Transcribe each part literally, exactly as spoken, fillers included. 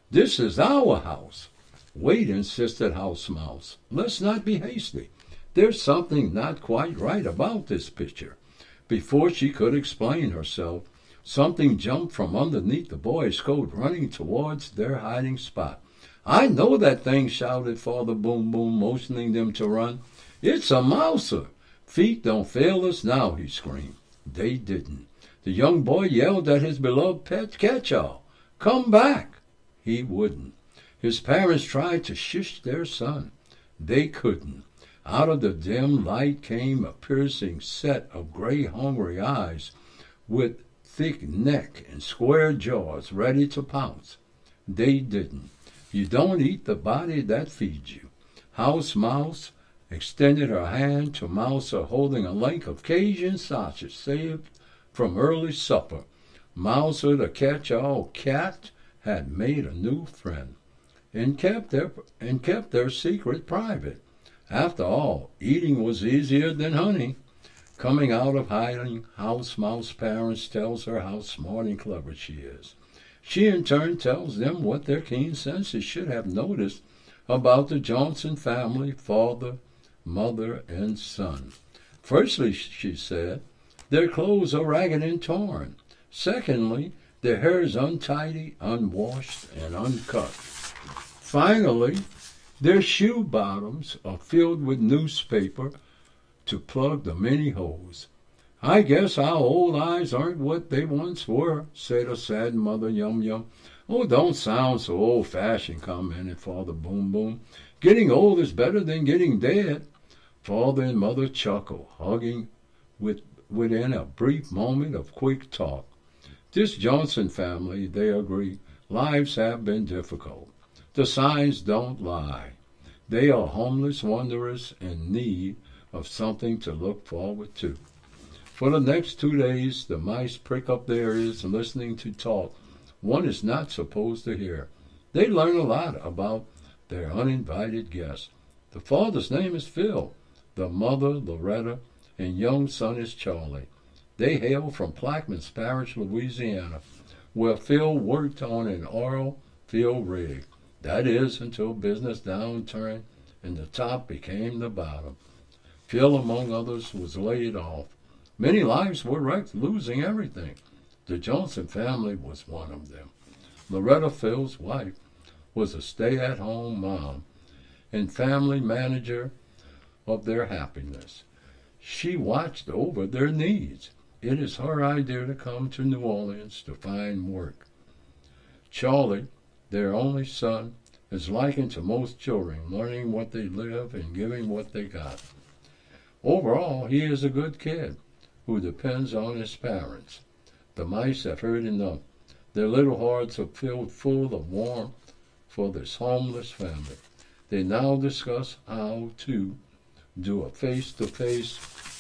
This is our house. Wait, insisted House Mouse. Let's not be hasty. There's something not quite right about this picture. Before she could explain herself, something jumped from underneath the boy's coat, running towards their hiding spot. I know that thing, shouted Father Boom Boom, motioning them to run. It's a mouser. Feet don't fail us now, he screamed. They didn't. The young boy yelled at his beloved pet Catch-all. Come back. He wouldn't. His parents tried to shush their son. They couldn't. Out of the dim light came a piercing set of gray, hungry eyes with thick neck and square jaws ready to pounce. They didn't. You don't eat the body that feeds you. House Mouse extended her hand to Mouser, holding a link of Cajun sausage saved from early supper. Mouser, the catch-all cat, had made a new friend and kept their and kept their secret private. After all, eating was easier than honey. Coming out of hiding, House Mouse parents tells her how smart and clever she is. She in turn tells them what their keen senses should have noticed about the Johnson family, father, mother, and son. Firstly, she said, their clothes are ragged and torn. Secondly, their hair is untidy, unwashed, and uncut. Finally, their shoe bottoms are filled with newspaper to plug the many holes. I guess our old eyes aren't what they once were, said a sad mother, Yum Yum. Oh, don't sound so old-fashioned, commented Father Boom Boom. Getting old is better than getting dead. Father and mother chuckled, hugging with, within a brief moment of quick talk. This Johnson family, they agree, lives have been difficult. The signs don't lie. They are homeless wanderers in need of something to look forward to. For the next two days, the mice prick up their ears listening to talk one is not supposed to hear. They learn a lot about their uninvited guests. The father's name is Phil, the mother, Loretta, and young son is Charlie. They hail from Plaquemines Parish, Louisiana, where Phil worked on an oil field rig. That is, until business downturned and the top became the bottom. Phil, among others, was laid off. Many lives were wrecked, losing everything. The Johnson family was one of them. Loretta, Phil's wife, was a stay-at-home mom and family manager of their happiness. She watched over their needs. It is her idea to come to New Orleans to find work. Charlie, their only son, is likened to most children, learning what they live and giving what they got. Overall, he is a good kid who depends on his parents. The mice have heard enough. Their little hearts are filled full of warmth for this homeless family. They now discuss how to do a face-to-face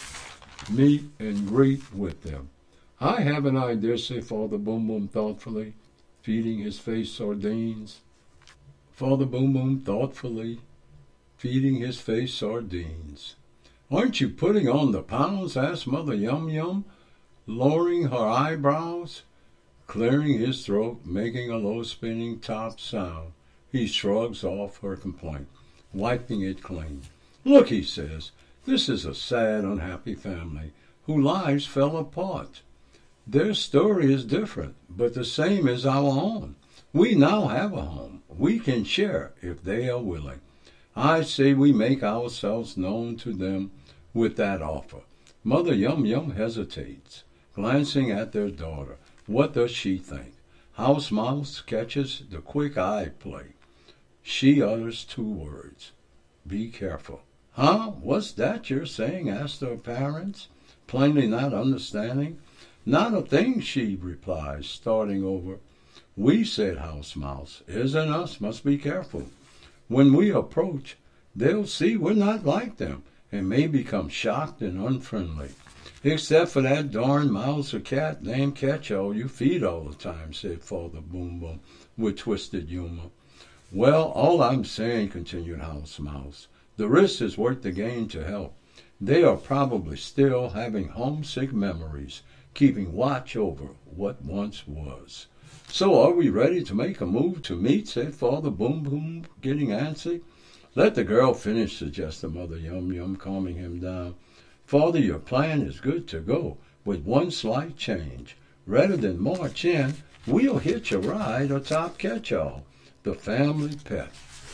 meet and greet with them. I have an idea, said Father Boom Boom thoughtfully, feeding his face sardines. Father Boom Boom thoughtfully feeding his face sardines. Aren't you putting on the pounds? Asked Mother Yum Yum, lowering her eyebrows, clearing his throat, making a low spinning top sound. He shrugs off her complaint, wiping it clean. Look, he says, this is a sad, unhappy family whose lives fell apart. Their story is different, but the same as our own. We now have a home. We can share if they are willing. I say we make ourselves known to them with that offer. Mother Yum Yum hesitates, glancing at their daughter. What does she think? House Mouse catches the quick eye play. She utters two words. Be careful. Huh? What's that you're saying? Asked her parents, plainly not understanding. Not a thing, she replies, starting over. We, said House Mouse, isn't us, must be careful. When we approach, they'll see we're not like them and may become shocked and unfriendly. Except for that darn mouse or cat named Catch-all you feed all the time, said Father Boom Boom with twisted humor. Well, all I'm saying, continued House Mouse, the risk is worth the gain to help. They are probably still having homesick memories, keeping watch over what once was. So are we ready to make a move to meet? Said Father Boom Boom, getting antsy. Let the girl finish, suggested Mother Yum Yum, calming him down. Father, your plan is good to go, with one slight change. Rather than march in, we'll hitch a ride atop Catch-All, the family pet.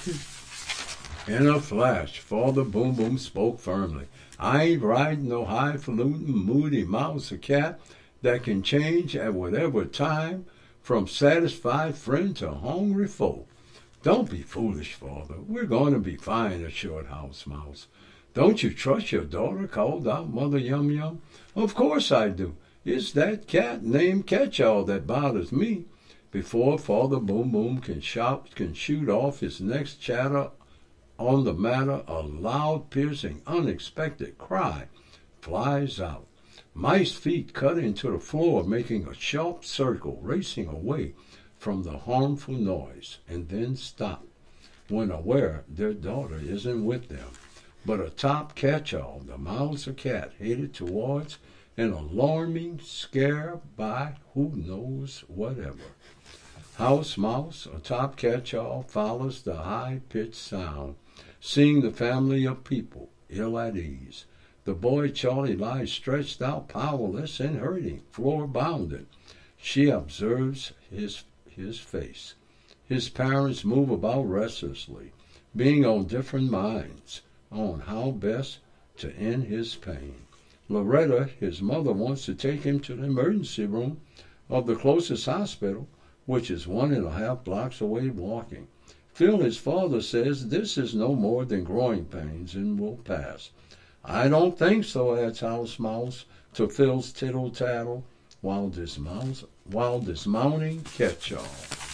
In a flash, Father Boom Boom spoke firmly. I ain't riding no highfalutin, moody mouse or cat that can change at whatever time from satisfied friend to hungry foe. Don't be foolish, Father. We're going to be fine, assured House Mouse. Don't you trust your daughter? Called out Mother Yum Yum. Of course I do. It's that cat named Catch-All that bothers me. Before Father Boom Boom can shout, can shoot off his next chatter on the matter, a loud, piercing, unexpected cry flies out. Mice feet cut into the floor, making a sharp circle, racing away from the harmful noise, and then stop when aware their daughter isn't with them, but atop Catch-All, the Mouser cat headed towards an alarming scare by who knows whatever. House Mouse atop Catch-All follows the high-pitched sound, seeing the family of people ill at ease. The boy Charlie lies stretched out, powerless and hurting, floor-bounded. She observes his his face. His parents move about restlessly, being on different minds on how best to end his pain. Loretta, his mother, wants to take him to the emergency room of the closest hospital, which is one and a half blocks away walking. Phil, his father, says this is no more than growing pains and will pass. I don't think so, adds House Mouse to Phil's tittle-tattle, while, dismount, while dismounting Catch-All.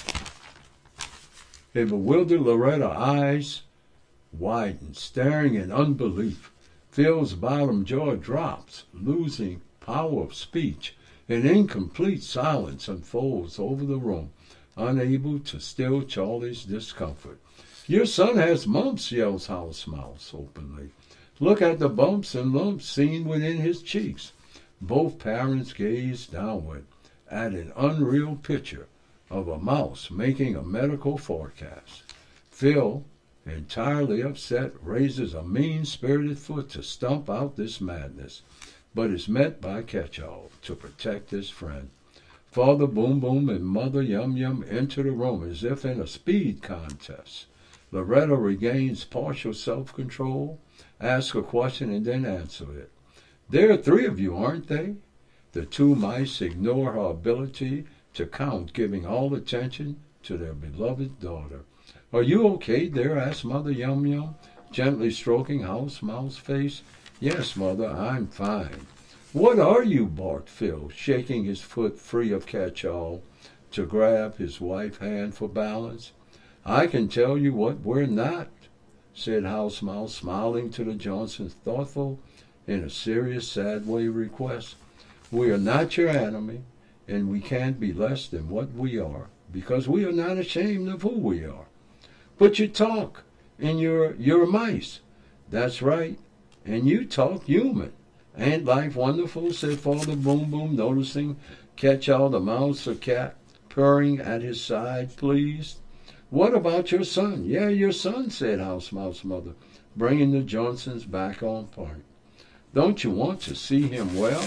A bewildered Loretta eyes widen, staring in unbelief. Phil's bottom jaw drops, losing power of speech. An incomplete silence unfolds over the room, unable to still Charlie's discomfort. Your son has mumps, yells House Mouse openly. Look at the bumps and lumps seen within his cheeks. Both parents gaze downward at an unreal picture of a mouse making a medical forecast. Phil, entirely upset, raises a mean-spirited foot to stomp out this madness, but is met by Catch-All to protect his friend. Father Boom Boom and Mother Yum Yum enter the room as if in a speed contest. Loretta regains partial self-control, asks a question, and then answers it. There are three of you, aren't they? The two mice ignore her ability to count, giving all attention to their beloved daughter. Are you okay there? Asked Mother Yum Yum, gently stroking House Mouse's face. Yes, Mother, I'm fine. What are you? Barked Phil, shaking his foot free of Catch-All to grab his wife's hand for balance. I can tell you what we're not, said House Mouse, smiling to the Johnsons, thoughtful in a serious, sad way request. We are not your enemy, and we can't be less than what we are, because we are not ashamed of who we are. But you talk, and you're, you're mice. That's right, and you talk human. Ain't life wonderful, said Father Boom Boom, noticing Catch-All the mouse or cat purring at his side, pleased. What about your son? Yeah, your son, said House Mouse's mother, bringing the Johnsons back on point. Don't you want to see him well?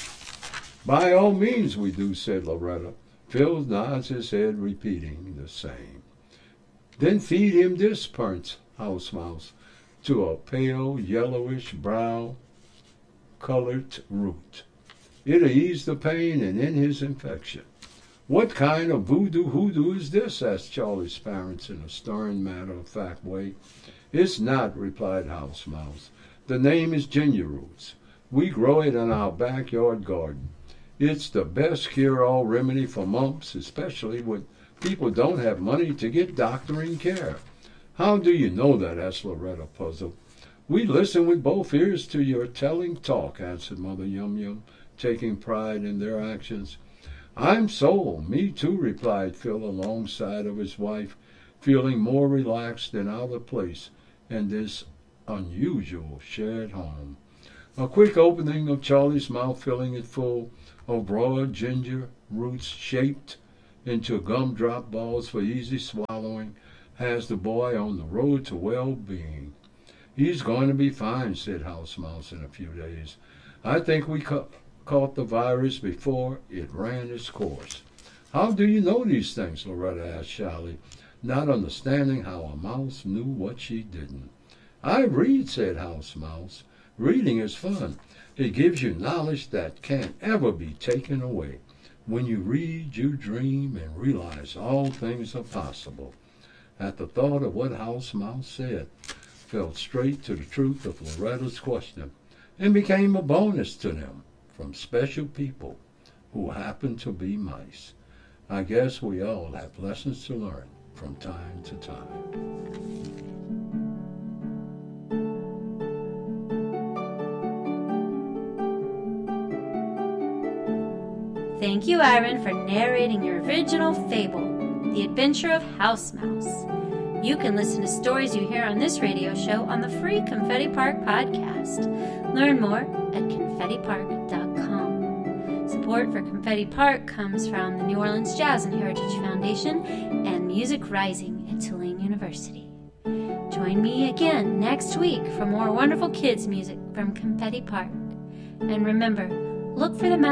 By all means we do, said Loretta. Phil nods his head, repeating the same. Then feed him this, purrs House Mouse, to a pale, yellowish brown colored root. It'll ease the pain and end his infection. What kind of voodoo hoodoo is this? Asked Charlie's parents in a stern, matter-of-fact way. It's not, replied House Mouse. The name is ginger roots. We grow it in our backyard garden. It's the best cure-all remedy for mumps, especially when people don't have money to get doctoring care. How do you know that? Asked Loretta, puzzled. We listen with both ears to your telling talk, answered Mother Yum Yum, taking pride in their actions. I'm so, me too, replied Phil alongside of his wife, feeling more relaxed and out of place in this unusual shared home. A quick opening of Charlie's mouth, filling it full of broad ginger roots shaped into gumdrop balls for easy swallowing has the boy on the road to well-being. He's going to be fine, said House Mouse in a few days. I think we ca- caught the virus before it ran its course. How do you know these things? Loretta asked shyly, not understanding how a mouse knew what she didn't. I read, said House Mouse. Reading is fun. It gives you knowledge that can't ever be taken away. When you read, you dream and realize all things are possible. At the thought of what House Mouse said, fell straight to the truth of Loretta's question and became a bonus to them from special people who happen to be mice. I guess we all have lessons to learn from time to time. Thank you, Aaron, for narrating your original fable, The Adventure of House Mouse. You can listen to stories you hear on this radio show on the free Confetti Park podcast. Learn more at confetti park dot com. Support for Confetti Park comes from the New Orleans Jazz and Heritage Foundation and Music Rising at Tulane University. Join me again next week for more wonderful kids' music from Confetti Park. And remember, look for the